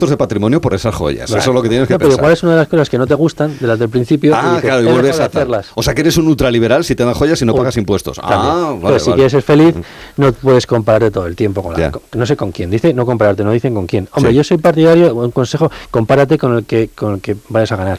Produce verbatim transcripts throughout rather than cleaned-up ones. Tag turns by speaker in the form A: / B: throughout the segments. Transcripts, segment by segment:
A: de patrimonio por esas joyas. Vale. Eso es lo que tienes que
B: no,
A: pensar.
B: Pero ¿cuál es una de las cosas que no te gustan de las del principio?
A: Ah,
B: y dices,
A: claro, y vuelves a hacerlas. O sea, que eres un ultraliberal si te dan joyas y no Uy, pagas impuestos.
B: También.
A: Ah, vale,
B: Pero si
A: vale.
B: quieres ser feliz, no puedes compararte todo el tiempo con la... Con, no sé con quién. Dice no compararte, no dicen con quién. Hombre, sí. Yo soy partidario, un consejo, compárate con el que con el que vayas a ganar.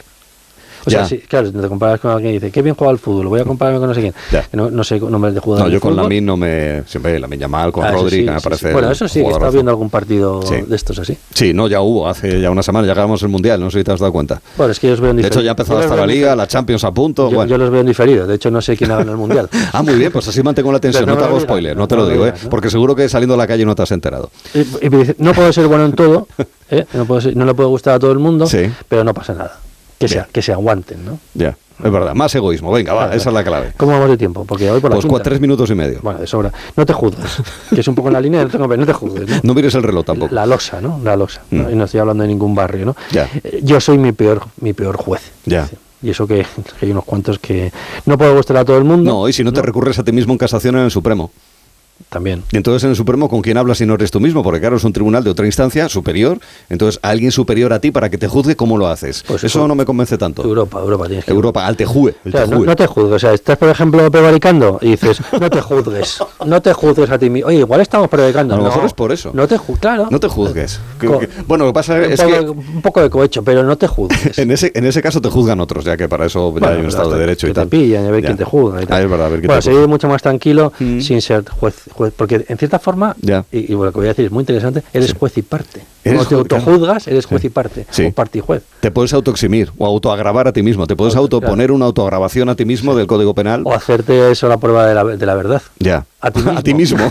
B: O sea, si, claro, si te comparas con alguien y dice, qué bien juega al fútbol, voy a compararme con no sé quién. No, no sé nombres de jugadores.
A: No, yo
B: de
A: con Lamine no me... Siempre Lamine Yamal, con ah, Rodri,
B: sí,
A: que me
B: sí,
A: parece...
B: Sí. Bueno, eso sí, que está viendo algún partido sí. de estos así.
A: Sí, no, ya hubo, hace ya una semana, ya ganamos el Mundial, no sé si te has dado cuenta.
B: Bueno, es que yo los veo en diferido.
A: De hecho, ya ha empezado hasta la Liga, la Champions a punto.
B: Yo,
A: bueno.
B: yo los veo en diferido, de hecho no sé quién ha ganado el Mundial.
A: Ah, muy bien, pues así mantengo la tensión, no, no te hago spoiler, no te lo digo, ¿eh? Porque seguro que saliendo a la calle no te has enterado.
B: Y, y me dice, no puedo ser bueno en todo, ¿eh? no, puedo ser, no le puede gustar a todo el mundo, sí. pero no pasa nada. Que, sea, que se aguanten, ¿no?
A: Ya. Es verdad, más egoísmo. Venga, va, esa es la clave.
B: ¿Cómo vamos de tiempo? Porque hoy por la
A: Pues cuatro, tres minutos y medio.
B: Bueno, de sobra. No te juzgues, que es un poco en la línea, no te, no te juzgues. ¿no?
A: No mires el reloj tampoco.
B: La losa, ¿no? La losa. Mm. ¿no? Y no estoy hablando de ningún barrio, ¿no?
A: Ya.
B: Yo soy mi peor, mi peor juez.
A: Ya.
B: Y eso que, que hay unos cuantos que no puedo gustar a todo el mundo.
A: No, y si no, no te recurres a ti mismo en casación en el Supremo.
B: También.
A: Y entonces en el Supremo, ¿con quién hablas si no eres tú mismo? Porque claro, es un tribunal de otra instancia superior, entonces alguien superior a ti para que te juzgue cómo lo haces. Pues eso, eso no me convence tanto.
B: Europa, Europa tienes que...
A: Europa, al tejue.
B: O sea, no, no te juzgues, o sea, estás por ejemplo prevaricando y dices, no te juzgues, no te juzgues a ti mismo. Oye, igual estamos prevaricando.
A: A lo
B: no,
A: mejor es por eso.
B: No te juzgues, claro.
A: No te juzgues.
B: Co
A: que, que, bueno, lo que pasa
B: un
A: es
B: poco,
A: que...
B: Un poco de cohecho, pero no te juzgues.
A: en, ese, en ese caso te juzgan otros, ya que para eso
B: bueno,
A: ya hay un Estado de Derecho y tal.
B: Que te pillan, a ver ya. quién te juzga y tal.
A: Ah, es verdad, a ver quién
B: bueno,
A: te
B: seguir mucho más tranquilo
A: mm.
B: sin ser juez, juez, porque en cierta forma,
A: ya.
B: y, y bueno, lo que voy a decir es muy interesante, eres
A: sí.
B: juez y parte.
A: Eres
B: Cuando te autojuzgas, eres juez
A: sí.
B: y parte,
A: sí.
B: o parte y juez.
A: Te puedes autoeximir o autoagravar a ti mismo, te puedes
B: Auto,
A: autoponer
B: claro.
A: una autoagravación a ti mismo sí. del Código Penal.
B: O hacerte eso la prueba de la, de la verdad.
A: Ya.
B: A ti mismo.
A: a ti mismo.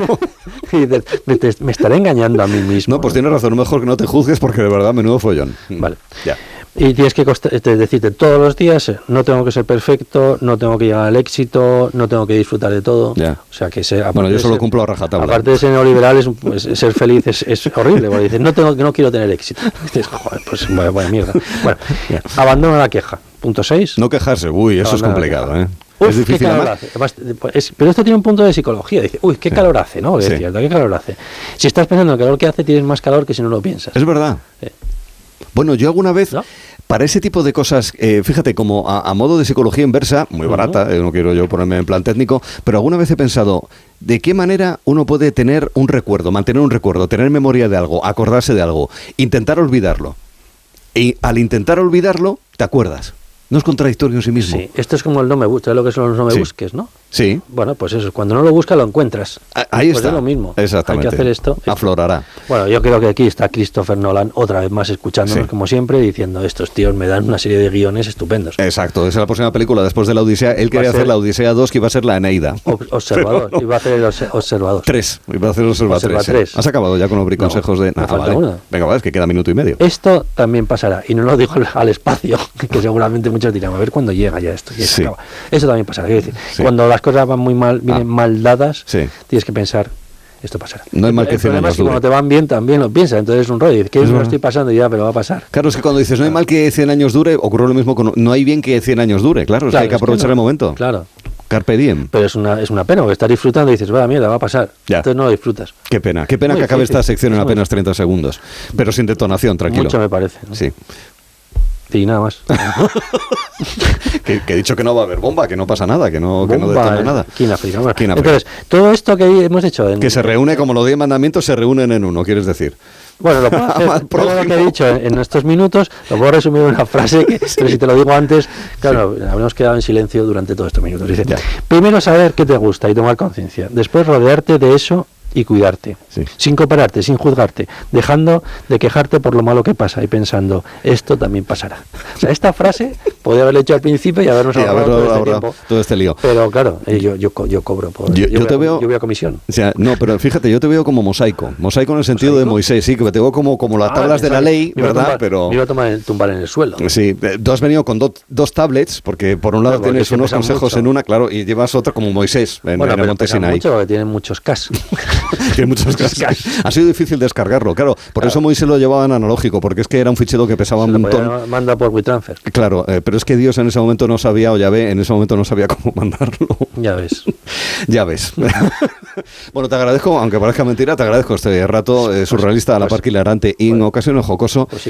B: y de, me, te, me estaré engañando a mí mismo.
A: No, pues tienes razón, mejor que no te juzgues porque de verdad menudo follón.
B: Vale.
A: Ya.
B: Y tienes que decirte todos los días, no tengo que ser perfecto, no tengo que llegar al éxito, no tengo que disfrutar de todo.
A: Ya.
B: O sea, que sea,
A: bueno, yo solo
B: ser,
A: cumplo a rajatabla.
B: Aparte de ser neoliberal, es, pues, ser feliz es, es horrible. Porque dices, no, tengo, no quiero tener éxito. Dices, joder, pues vaya, vaya mierda. Bueno, abandona la queja. Punto seis.
A: No quejarse, uy, eso abandona es complicado, ¿eh?
B: Uf,
A: es difícil.
B: Qué calor hace. Además, es, pero esto tiene un punto de psicología. Dice, uy, qué sí. calor hace, ¿no? Es sí. cierto, qué calor hace. Si estás pensando en el calor que hace, tienes más calor que si no lo piensas.
A: Es verdad.
B: Sí.
A: Bueno, yo alguna vez, ¿no? para ese tipo de cosas, eh, fíjate, como a, a modo de psicología inversa, muy barata, uh-huh. eh, no quiero yo ponerme en plan técnico, pero alguna vez he pensado, ¿de qué manera uno puede tener un recuerdo, mantener un recuerdo, tener memoria de algo, acordarse de algo, intentar olvidarlo? Y al intentar olvidarlo, te acuerdas. ¿No es contradictorio en sí mismo?
B: Sí, esto es como el no me busques, lo que son los no me sí. busques, ¿no?
A: Sí.
B: Bueno, pues eso, cuando no lo buscas lo encuentras.
A: Ahí
B: pues
A: está.
B: Es lo mismo.
A: Exactamente.
B: Hay que hacer esto.
A: Aflorará.
B: Bueno, yo creo que aquí está Christopher Nolan otra vez más escuchándonos, sí. como siempre, diciendo, estos tíos me dan una serie de guiones estupendos.
A: Exacto, esa es la próxima película después de la Odisea. Él quería hacer la Odisea dos, que iba a ser la Eneida.
B: Observador, no. iba a hacer el Observador.
A: tres, iba a hacer el Observador tres. tres. ¿Has acabado ya con los consejos
B: no,
A: de...?
B: Ah, vale. Una.
A: Venga, vale, es que queda minuto y medio.
B: Esto también pasará, y no lo digo al espacio, que seguramente muchos dirán, a ver cuándo llega ya esto. Ya sí. Eso también pasará. Quiero decir, sí. cuando las cosas van muy mal, vienen ah. mal dadas, sí. tienes que pensar, esto pasará.
A: No hay mal que cien años dure.
B: Cuando te van bien, también lo piensas. Entonces es un rollo. ¿Qué es lo que estoy pasando? Ya, pero va a pasar.
A: Claro, es que cuando dices no hay mal que cien años dure, ocurre lo mismo con no hay bien que cien años dure. Claro, es claro, que hay que aprovechar que no. el momento.
B: Claro.
A: Carpe diem.
B: Pero es una, es una pena, porque estás disfrutando y dices, vaya mierda, va a pasar. Ya. Entonces no lo disfrutas.
A: Qué pena. Qué pena muy que acabe difícil. Esta sección en apenas treinta segundos. Pero sin detonación, tranquilo.
B: Mucho me parece, ¿no?
A: Sí.
B: Y nada más.
A: que, que he dicho que no va a haber bomba, que no pasa nada, que no, que no detona nada.
B: ¿Quién África? Bueno,
A: ¿Quién
B: entonces, todo esto que hemos hecho... En,
A: que se reúne, como los diez mandamientos, se reúnen en uno, ¿quieres decir?
B: Bueno, lo puedo hacer, todo lo que he dicho en, en estos minutos lo puedo resumir en una frase, que, pero si te lo digo antes, claro, sí. habremos quedado en silencio durante todos estos minutos. Dice, primero saber qué te gusta y tomar conciencia, después rodearte de eso y cuidarte, sí. sin compararte, sin juzgarte, dejando de quejarte por lo malo que pasa y pensando, esto también pasará. O sea, esta frase podría haberla hecho al principio y habernos
A: sí,
B: ahorrado todo este tiempo.
A: Todo este lío.
B: Pero claro, eh, yo, yo, yo cobro por...
A: Yo,
B: yo,
A: yo te
B: a,
A: veo...
B: Yo voy a comisión.
A: O sea, no, pero fíjate, yo te veo como mosaico. Mosaico en el sentido ¿Mosaico? de Moisés, sí, que te veo como, como las ah, tablas de la ley, ¿verdad?
B: Tumbar,
A: pero
B: me iba a tomar, tumbar en el suelo.
A: Sí, tú has venido con do, dos tablets, porque por un lado bueno, tienes unos consejos mucho. en una, claro, y llevas otra como Moisés en,
B: bueno,
A: en el Monte Sinaí.
B: Mucho porque tienen muchos cas.
A: Tiene muchos cascos. Ha sido difícil descargarlo, claro. Por claro. eso Moisés lo llevaba en analógico, porque es que era un fichero que pesaba un montón.
B: Manda por WeTransfer.
A: Claro, eh, pero es que Dios en ese momento no sabía, o Yahvé en ese momento no sabía cómo mandarlo.
B: Ya ves.
A: Ya ves. Bueno, te agradezco, aunque parezca mentira, te agradezco este rato eh, surrealista, a la pues, par hilarante y en pues, ocasiones jocoso. Pues sí.